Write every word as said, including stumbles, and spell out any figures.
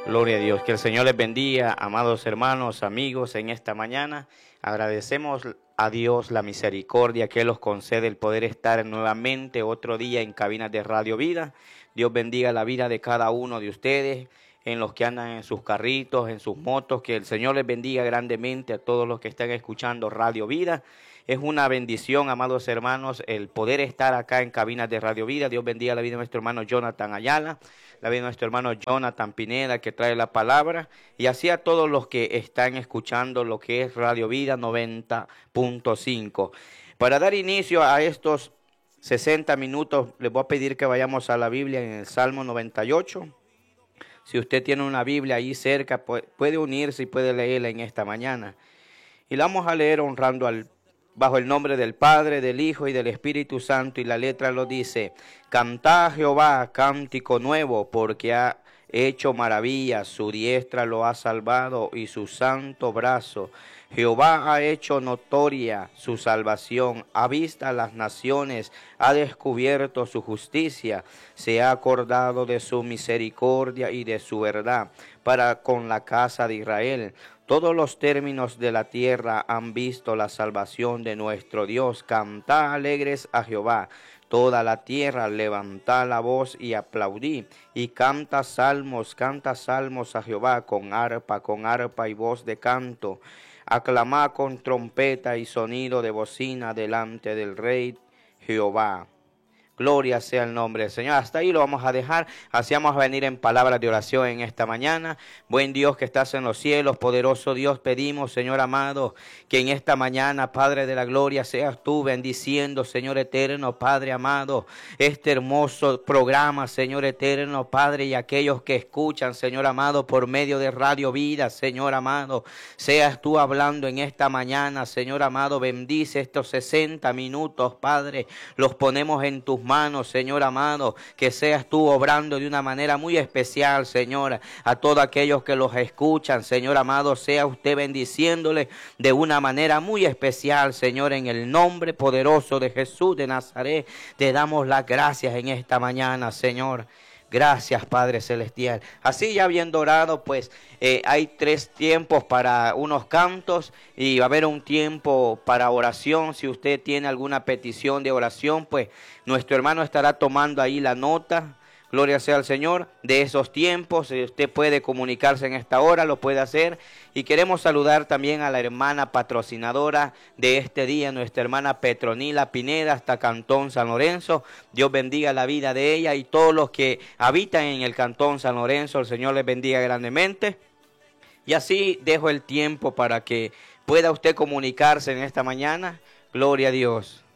Gloria a Dios. Que el Señor les bendiga, amados hermanos, amigos, en esta mañana. Agradecemos a Dios la misericordia que Él nos concede el poder estar nuevamente otro día en cabinas de Radio Vida. Dios bendiga la vida de cada uno de ustedes, en los que andan en sus carritos, en sus motos. Que el Señor les bendiga grandemente a todos los que están escuchando Radio Vida. Es una bendición, amados hermanos, el poder estar acá en cabinas de Radio Vida. Dios bendiga la vida de nuestro hermano Jonathan Ayala, la vida de nuestro hermano Jonathan Pineda, que trae la palabra, y así a todos los que están escuchando lo que es Radio Vida noventa punto cinco. Para dar inicio a estos sesenta minutos, les voy a pedir que vayamos a la Biblia en el Salmo noventa y ocho. Si usted tiene una Biblia ahí cerca, puede unirse y puede leerla en esta mañana. Y la vamos a leer honrando al bajo el nombre del Padre, del Hijo y del Espíritu Santo, y la letra lo dice: Cantad a Jehová cántico nuevo, porque ha hecho maravillas, su diestra lo ha salvado y su santo brazo. Jehová ha hecho notoria su salvación, ha visto a las naciones, ha descubierto su justicia, se ha acordado de su misericordia y de su verdad para con la casa de Israel. Todos los términos de la tierra han visto la salvación de nuestro Dios. Cantad alegres a Jehová. Toda la tierra levantad la voz y aplaudí. Y canta salmos, canta salmos a Jehová con arpa, con arpa y voz de canto. Aclamad con trompeta y sonido de bocina delante del Rey Jehová. Gloria sea el nombre del Señor. Hasta ahí lo vamos a dejar. Así vamos a venir en palabras de oración en esta mañana. Buen Dios que estás en los cielos, poderoso Dios, pedimos, Señor amado, que en esta mañana, Padre de la gloria, seas tú bendiciendo, Señor eterno, Padre amado, este hermoso programa, Señor eterno, Padre, y aquellos que escuchan, Señor amado, por medio de Radio Vida, Señor amado, seas tú hablando en esta mañana, Señor amado, bendice estos sesenta minutos, Padre, los ponemos en tus manos. Manos, Señor amado, que seas tú obrando de una manera muy especial, Señor, a todos aquellos que los escuchan, Señor amado, sea usted bendiciéndole de una manera muy especial, Señor, en el nombre poderoso de Jesús de Nazaret, te damos las gracias en esta mañana, Señor. Gracias, Padre Celestial. Así ya habiendo orado, pues eh, hay tres tiempos para unos cantos y va a haber un tiempo para oración. Si usted tiene alguna petición de oración, pues nuestro hermano estará tomando ahí la nota. Gloria sea al Señor de esos tiempos. Si usted puede comunicarse en esta hora, lo puede hacer. Y queremos saludar también a la hermana patrocinadora de este día, nuestra hermana Petronila Pineda, hasta Cantón San Lorenzo. Dios bendiga la vida de ella y todos los que habitan en el Cantón San Lorenzo. El Señor les bendiga grandemente. Y así dejo el tiempo para que pueda usted comunicarse en esta mañana. Gloria a Dios.